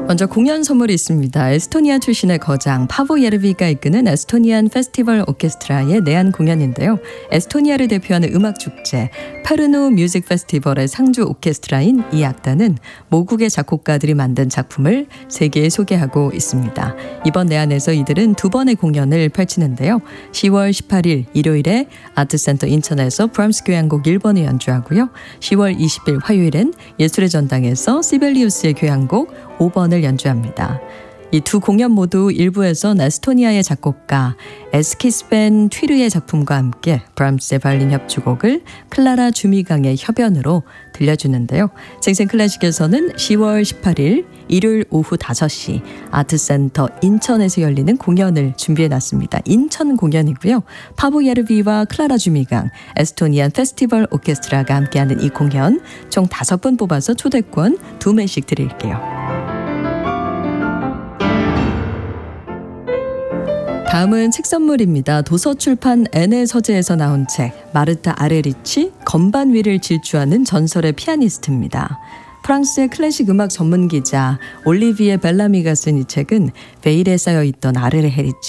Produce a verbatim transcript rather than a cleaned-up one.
먼저 공연 선물이 있습니다. 에스토니아 출신의 거장 파보 예르비가 이끄는 에스토니안 페스티벌 오케스트라의 내한 공연인데요. 에스토니아를 대표하는 음악축제 페르노 뮤직 페스티벌의 상주 오케스트라인 이 악단은 모국의 작곡가들이 만든 작품을 세계에 소개하고 있습니다. 이번 내한에서 이들은 두 번의 공연을 펼치는데요. 시월 십팔일 일요일에 아트센터 인천에서 브람스 교향곡 일 번을 연주하고요. 시월 이십일 화요일엔 예술의 전당에서 시벨리우스의 교향곡 오 번을 연주합니다. 이 두 공연 모두 일부에선 에스토니아의 작곡가 에스키스벤 튀르의 작품과 함께 브람스의 바이올린 협주곡을 클라라 주미강의 협연으로 들려주는데요. 생생클래식에서는 시월 십팔일 일요일 오후 다섯 시 아트센터 인천에서 열리는 공연을 준비해놨습니다. 인천 공연이고요. 파보 예르비와 클라라 주미강, 에스토니안 페스티벌 오케스트라가 함께하는 이 공연 총 다섯 분 뽑아서 초대권 두 매씩 드릴게요. 다음은 책 선물입니다. 도서출판 엔의 서재에서 나온 책 마르타 아레리치 건반 위를 질주하는 전설의 피아니스트입니다. 프랑스의 클래식 음악 전문 기자 올리비에 벨라미가 쓴 이 책은 베일에 쌓여있던 아르레 헤리치